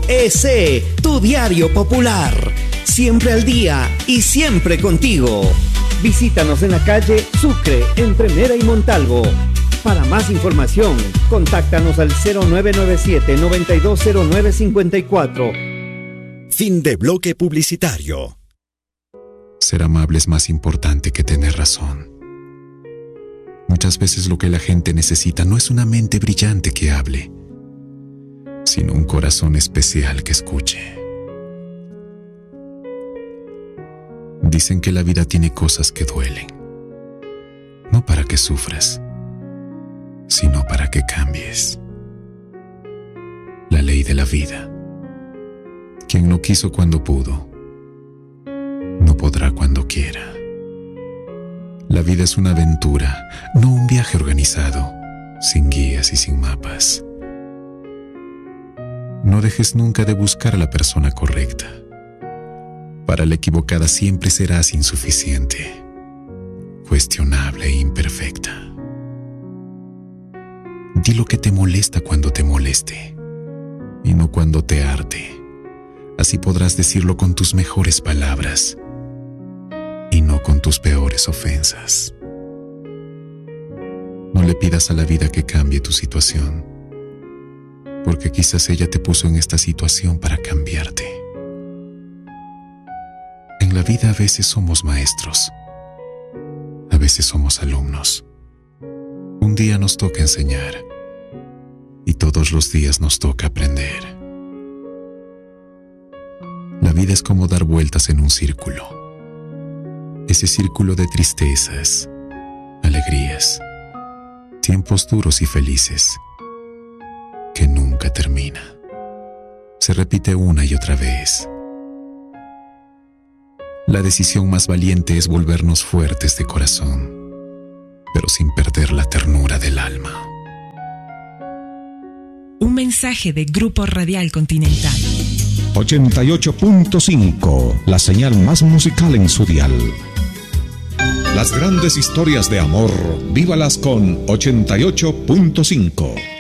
EC, tu diario popular. Siempre al día y siempre contigo. Visítanos en la calle Sucre, entre Mera y Montalvo. Para más información, contáctanos al 0997-920954. Fin de bloque publicitario. Ser amable es más importante que tener razón. Muchas veces lo que la gente necesita no es una mente brillante que hable, sino un corazón especial que escuche. Dicen que la vida tiene cosas que duelen, no para que sufras, sino para que cambies. La ley de la vida. Quien no quiso cuando pudo, no podrá cuando quiera. La vida es una aventura, no un viaje organizado, sin guías y sin mapas. No dejes nunca de buscar a la persona correcta. Para la equivocada siempre serás insuficiente, cuestionable e imperfecta. Di lo que te molesta cuando te moleste, y no cuando te harte. Así podrás decirlo con tus mejores palabras, y no con tus peores ofensas. No le pidas a la vida que cambie tu situación, porque quizás ella te puso en esta situación para cambiarte. En la vida a veces somos maestros, a veces somos alumnos. Un día nos toca enseñar, y todos los días nos toca aprender. La vida es como dar vueltas en un círculo. Ese círculo de tristezas, alegrías, tiempos duros y felices, que nunca termina. Se repite una y otra vez. La decisión más valiente es volvernos fuertes de corazón, pero sin perder la ternura del alma. Un mensaje de Grupo Radial Continental. 88.5, la señal más musical en su dial. Las grandes historias de amor, vívalas con 88.5.